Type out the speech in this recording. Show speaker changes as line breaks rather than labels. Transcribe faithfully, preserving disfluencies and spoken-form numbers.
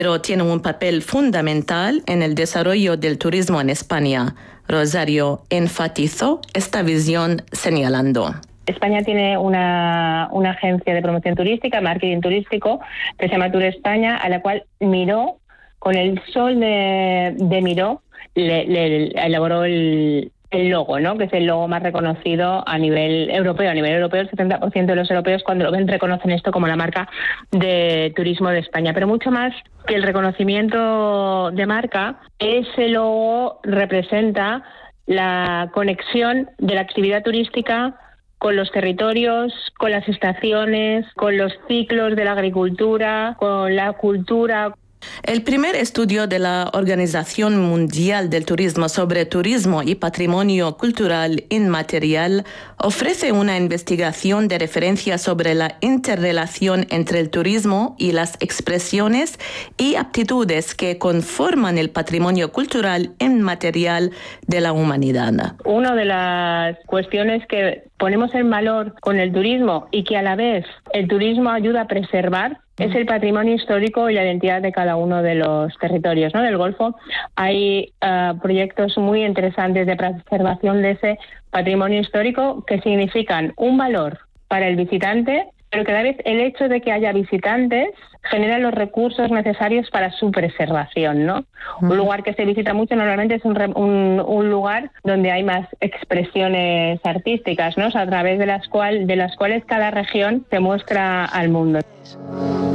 pero tiene un papel fundamental en el desarrollo del turismo en España. Rosario enfatizó esta visión señalando:
España tiene una, una agencia de promoción turística, marketing turístico, que se llama Tour España, a la cual Miró, con el sol de, de Miró, le, le elaboró el, el logo, ¿no? Que es el logo más reconocido a nivel europeo. A nivel europeo, el setenta por ciento de los europeos, cuando lo ven, reconocen esto como la marca de turismo de España. Pero mucho más que el reconocimiento de marca, ese logo representa la conexión de la actividad turística con los territorios, con las estaciones, con los ciclos de la agricultura, con la cultura.
El primer estudio de la Organización Mundial del Turismo sobre turismo y patrimonio cultural inmaterial ofrece una investigación de referencia sobre la interrelación entre el turismo y las expresiones y aptitudes que conforman el patrimonio cultural inmaterial de la humanidad.
Una de las cuestiones que ponemos en valor con el turismo y que a la vez el turismo ayuda a preservar es el patrimonio histórico y la identidad de cada uno de los territorios, ¿no? Del Golfo. Hay uh, proyectos muy interesantes de preservación de ese patrimonio histórico que significan un valor para el visitante, pero que a la vez el hecho de que haya visitantes genera los recursos necesarios para su preservación, ¿no? Uh-huh. Un lugar que se visita mucho normalmente es un, un, un lugar donde hay más expresiones artísticas, ¿no? O sea, a través de las, cual, de las cuales cada región se muestra al mundo.